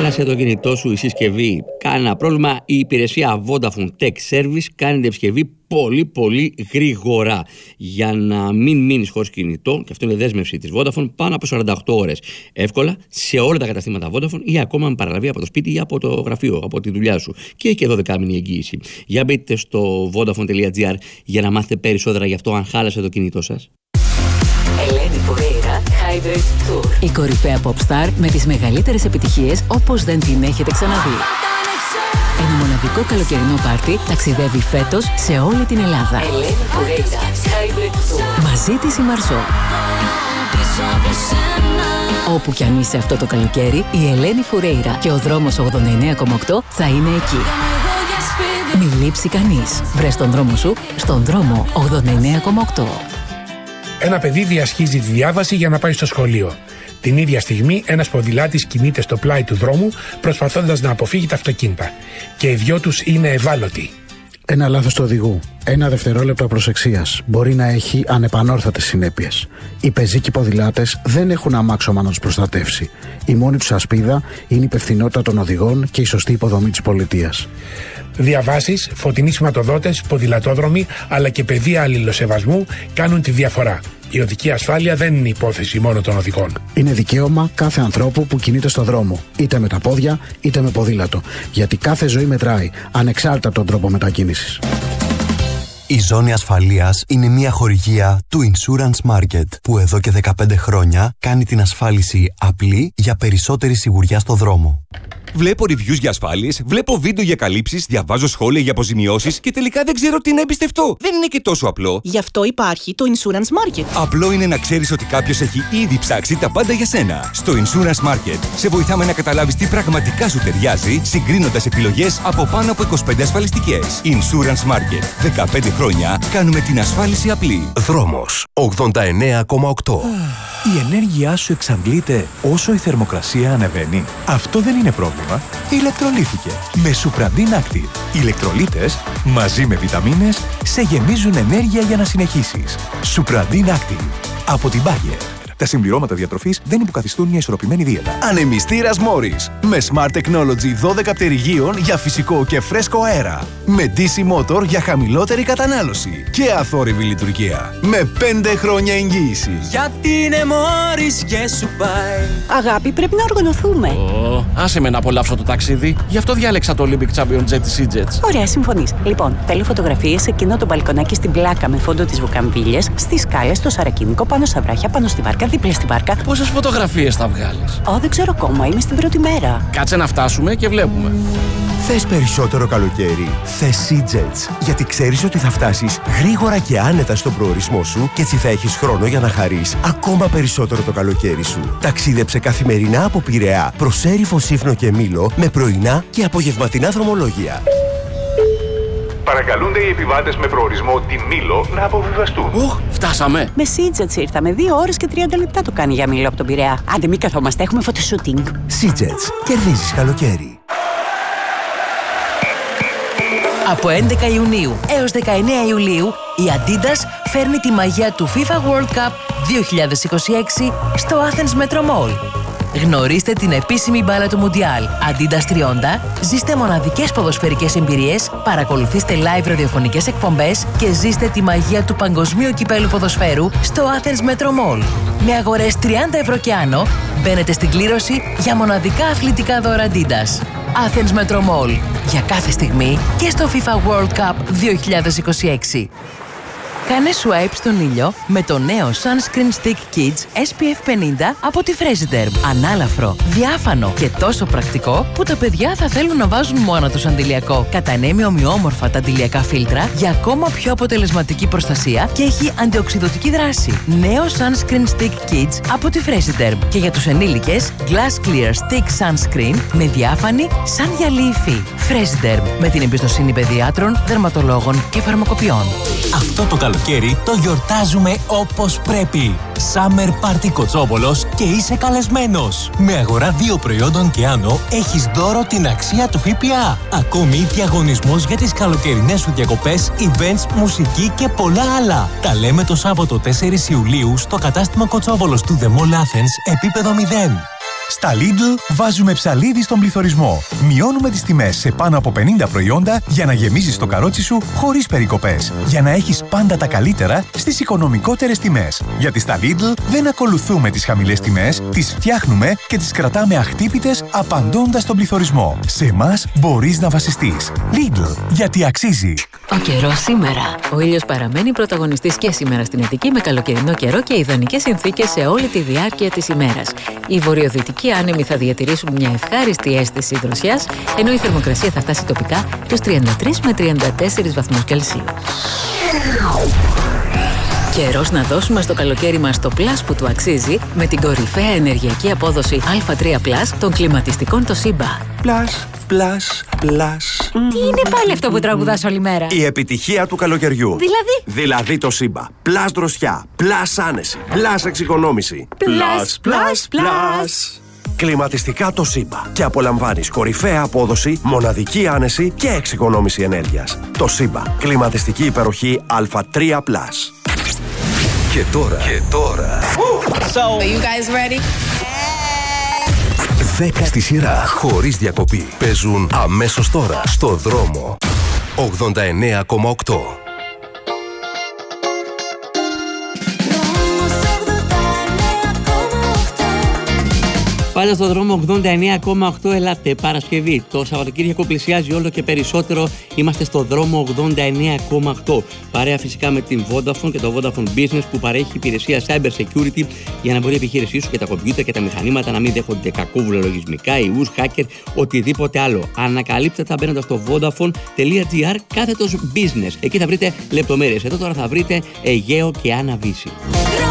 χάλασε το κινητό σου η συσκευή, κανένα πρόβλημα, η υπηρεσία Vodafone Tech Service κάνει την επισκευή πολύ γρήγορα για να μην μείνεις χωρίς κινητό, και αυτό είναι δέσμευση της Vodafone, πάνω από 48 ώρες. Εύκολα σε όλα τα καταστήματα Vodafone ή ακόμα με παραλαβή από το σπίτι ή από το γραφείο, από τη δουλειά σου. Και έχει και 12μηνη εγγύηση. Για μπείτε στο vodafone.gr για να μάθετε περισσότερα γι' αυτό αν χάλασε το κινητό σας. Ελένη Φουρέιρα, Hybrid Tour. Η κορυφαία pop star με τις μεγαλύτερες επιτυχίες όπως δεν την έχετε ξαναδεί. Ένα μοναδικό καλοκαιρινό πάρτι ταξιδεύει φέτος σε όλη την Ελλάδα. Ελένη Φουρέιρα, Hybrid Tour. Μαζί της η Μαρσό. Όπου κι αν είσαι αυτό το καλοκαίρι, η Ελένη Φουρέιρα και ο δρόμος 89,8 θα είναι εκεί. Μην λείψει κανείς. Βρες τον δρόμο σου στον δρόμο 89,8. Ένα παιδί διασχίζει τη διάβαση για να πάει στο σχολείο. Την ίδια στιγμή, ένας ποδηλάτης κινείται στο πλάι του δρόμου, προσπαθώντας να αποφύγει τα αυτοκίνητα. Και οι δυο τους είναι ευάλωτοι. Ένα λάθος του οδηγού, ένα δευτερόλεπτο απροσεξίας μπορεί να έχει ανεπανόρθωτες συνέπειες. Οι πεζοί και οι ποδηλάτες δεν έχουν αμάξωμα να τους προστατεύσει. Η μόνη τους ασπίδα είναι η υπευθυνότητα των οδηγών και η σωστή υποδομή της πολιτείας. Διαβάσεις, φωτεινοί σηματοδότες, ποδηλατόδρομοι αλλά και παιδεία αλληλοσεβασμού κάνουν τη διαφορά. Η οδική ασφάλεια δεν είναι υπόθεση μόνο των οδηγών. Είναι δικαίωμα κάθε ανθρώπου που κινείται στο δρόμο, είτε με τα πόδια είτε με ποδήλατο. Γιατί κάθε ζωή μετράει, ανεξάρτητα από τον τρόπο μετακίνησης. Η ζώνη ασφαλείας είναι μια χορηγία του Insurance Market που εδώ και 15 χρόνια κάνει την ασφάλιση απλή για περισσότερη σιγουριά στο δρόμο. Βλέπω reviews για ασφάλειες, βλέπω βίντεο για καλύψεις, διαβάζω σχόλια για αποζημιώσεις και τελικά δεν ξέρω τι να εμπιστευτώ. Δεν είναι και τόσο απλό. Γι' αυτό υπάρχει το Insurance Market. Απλό είναι να ξέρεις ότι κάποιος έχει ήδη ψάξει τα πάντα για σένα. Στο Insurance Market σε βοηθάμε να καταλάβεις τι πραγματικά σου ταιριάζει, συγκρίνοντας επιλογές από πάνω από 25 ασφαλιστικές. Insurance Market. 15 χρόνια κάνουμε την ασφάλιση απλή. Δρόμος 89,8. Η ενέργειά σου εξαντλείται όσο η θερμοκρασία ανεβαίνει. Αυτό δεν είναι πρόβλημα. Ηλεκτρολύθηκε με Supradin Active. Οι ηλεκτρολίτες μαζί με βιταμίνες σε γεμίζουν ενέργεια για να συνεχίσεις. Supradin Active από την Bayer. Τα συμπληρώματα διατροφής δεν υποκαθιστούν μια ισορροπημένη δίαιτα. Ανεμιστήρας Morris. Με Smart Technology 12 πτερυγίων για φυσικό και φρέσκο αέρα. Με DC Motor για χαμηλότερη κατανάλωση. Και αθόρυβη λειτουργία. Με 5 χρόνια εγγύηση. Γιατί είναι Morris και σου πάει. Αγάπη, πρέπει να οργανωθούμε. Άσε με να απολαύσω το ταξίδι. Γι' αυτό διάλεξα το Olympic Champion Jet της EasyJet. Ωραία, συμφωνείς. Λοιπόν, θέλω φωτογραφίες σε εκείνο το μπαλκονάκι στην πλάκα με φόντο τις βουκαμβίλες, στις σκάλες, στο Σαρακίνικο, πάνω στα βράχια, πάνω στη βάρκα, δίπλα στη βάρκα. Πόσες φωτογραφίες θα βγάλεις? Δεν ξέρω ακόμα, είμαι στην πρώτη μέρα. Κάτσε να φτάσουμε και βλέπουμε. Θες περισσότερο καλοκαίρι? Θες EasyJet. Γιατί ξέρεις ότι θα φτάσεις γρήγορα και άνετα στον προορισμό σου και έτσι θα έχεις χρόνο για να χαρείς ακόμα περισσότερο το καλοκαίρι σου. Ταξίδεψε καθημερινά από Πειραιά προς Έρυφο, Σύφνο και Μήλο με πρωινά και απογευματινά δρομολόγια. Παρακαλούνται οι επιβάτες με προορισμό τη Μήλο να αποβιβαστούν. Φτάσαμε. Με EasyJet ήρθαμε. 2 ώρες και 30 λεπτά το κάνει για Μήλο από τον Πειραιά. Άντε, μην καθόμαστε, έχουμε φωτοσούτινγκ. EasyJet. Κερδίζεις καλοκαίρι. Από 11 Ιουνίου έως 19 Ιουλίου, η Adidas φέρνει τη μαγεία του FIFA World Cup 2026 στο Athens Metro Mall. Γνωρίστε την επίσημη μπάλα του Μουντιάλ Adidas 30, ζήστε μοναδικές ποδοσφαιρικές εμπειρίες, παρακολουθήστε live ραδιοφωνικές εκπομπές και ζήστε τη μαγεία του παγκοσμίου κυπέλου ποδοσφαίρου στο Athens Metro Mall. Με αγορές 30 ευρώ και άνω, μπαίνετε στην κλήρωση για μοναδικά αθλητικά δώρα Adidas. Athens Metro Mall. Για κάθε στιγμή και στο FIFA World Cup 2026. Κάνε swipe στον ήλιο με το νέο Sunscreen Stick Kids SPF 50 από τη Fresiderm. Ανάλαφρο, διάφανο και τόσο πρακτικό που τα παιδιά θα θέλουν να βάζουν μόνο τους αντιλιακό. Κατανέμει ομοιόμορφα τα αντιλιακά φίλτρα για ακόμα πιο αποτελεσματική προστασία και έχει αντιοξειδωτική δράση. Νέο Sunscreen Stick Kids από τη Fresiderm. Και για τους ενήλικες, Glass Clear Stick Sunscreen με διάφανη σαν γυαλί υφή. Fresiderm, με την εμπιστοσύνη παιδιάτρων, δερματολόγων και φαρμακοποιών. Αυτό το καλοκαίρι το γιορτάζουμε όπως πρέπει. Summer Party Κοτσόβολος και είσαι καλεσμένος. Με αγορά 2 προϊόντων και άνω έχεις δώρο την αξία του ΦΠΑ. Ακόμη διαγωνισμός για τις καλοκαιρινές σου διακοπές, events, μουσική και πολλά άλλα. Τα λέμε το Σάββατο 4 Ιουλίου στο κατάστημα Κοτσόβολος του The Mall Athens, επίπεδο 0. Στα Lidl βάζουμε ψαλίδι στον πληθωρισμό. Μειώνουμε τις τιμές σε πάνω από 50 προϊόντα για να γεμίζεις το καρότσι σου χωρίς περικοπές. Για να έχεις πάντα τα καλύτερα στις οικονομικότερες τιμές. Γιατί στα Lidl δεν ακολουθούμε τις χαμηλές τιμές, τις φτιάχνουμε και τις κρατάμε αχτύπητες απαντώντας στον πληθωρισμό. Σε εμάς μπορείς να βασιστείς. Lidl, γιατί αξίζει. Ο καιρός σήμερα. Ο ήλιος παραμένει πρωταγωνιστής και σήμερα στην Αττική με καλοκαιρινό καιρό και ιδανικές συνθήκες σε όλη τη διάρκεια της ημέρας. Οι βορειοδυτικοί άνεμοι θα διατηρήσουν μια ευχάριστη αίσθηση δροσιάς, ενώ η θερμοκρασία θα φτάσει τοπικά τους 33 με 34 βαθμούς Κελσίου. Καιρός να δώσουμε στο καλοκαίρι μας το πλάς που του αξίζει με την κορυφαία ενεργειακή απόδοση Α3+, των κλιματιστικών Toshiba. Πλάς. Τι είναι πάλι αυτό που τραγουδάς όλη μέρα? Η επιτυχία του καλοκαιριού. Δηλαδή Toshiba. Πλάς δροσιά, πλάς άνεση, πλάς εξοικονόμηση. Πλάς. Κλιματιστικά Toshiba. Και απολαμβάνεις κορυφαία απόδοση, μοναδική άνεση και εξοικονόμηση ενέργειας. Toshiba. Κλιματιστική υπεροχή Α3+. Και τώρα. So, are you guys ready? 10 στη σειρά, χωρίς διακοπή. Παίζουν αμέσως τώρα στο δρόμο. 89,8. Πάντα στο δρόμο 89,8 ελάτε Παρασκευή. Το Σαββατοκύριακο πλησιάζει όλο και περισσότερο. Είμαστε στο δρόμο 89,8. Παρέα φυσικά με την Vodafone και το Vodafone Business που παρέχει υπηρεσία Cyber Security για να μπορεί η επιχείρησή σου και τα κομπιούτερ και τα μηχανήματα να μην δέχονται κακούβουλα λογισμικά, ιούς, hacker, οτιδήποτε άλλο. Ανακαλύψτε τα μπαίνοντας στο vodafone.gr/business. Εκεί θα βρείτε λεπτομέρειες. Εδώ τώρα θα βρείτε Αιγαίο και Άννα Βύση.